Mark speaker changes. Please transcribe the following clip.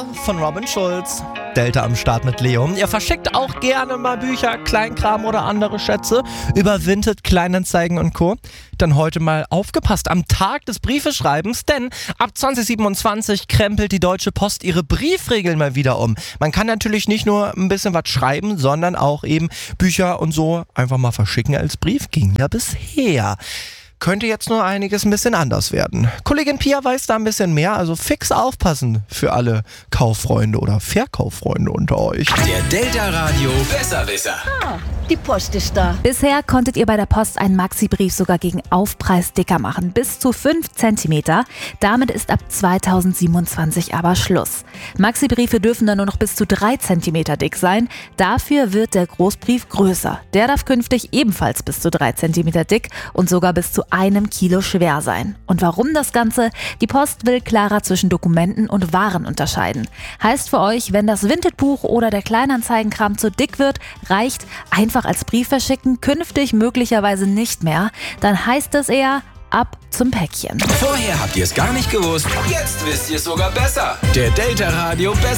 Speaker 1: Delta von Robin Schulz. Delta am Start mit Leo. Ihr verschickt auch gerne mal Bücher, Kleinkram oder andere Schätze über Vinted, Kleinanzeigen und Co. Dann heute mal aufgepasst am Tag des Briefeschreibens, denn ab 2027 krempelt die Deutsche Post ihre Briefregeln mal wieder um. Man kann natürlich nicht nur ein bisschen was schreiben, sondern auch eben Bücher und so einfach mal verschicken als Brief. Ging ja bisher. Könnte jetzt nur einiges ein bisschen anders werden. Kollegin Pia weiß da ein bisschen mehr, also fix aufpassen für alle Kauffreunde oder Verkauffreunde unter euch.
Speaker 2: Der Delta Radio Besserwisser.
Speaker 3: Die Post ist da.
Speaker 4: Bisher konntet ihr bei der Post einen Maxi-Brief sogar gegen Aufpreis dicker machen, bis zu 5 cm. Damit ist ab 2027 aber Schluss. Maxi-Briefe dürfen dann nur noch bis zu 3 cm dick sein. Dafür wird der Großbrief größer. Der darf künftig ebenfalls bis zu 3 cm dick und sogar bis zu 1 Kilo schwer sein. Und warum das Ganze? Die Post will klarer zwischen Dokumenten und Waren unterscheiden. Heißt für euch, wenn das Vinted-Buch oder der Kleinanzeigenkram zu dick wird, reicht einfach als Brief verschicken, künftig möglicherweise nicht mehr. Dann heißt es eher ab zum Päckchen.
Speaker 2: Vorher habt ihr es gar nicht gewusst, jetzt wisst ihr es sogar besser. Der Delta Radio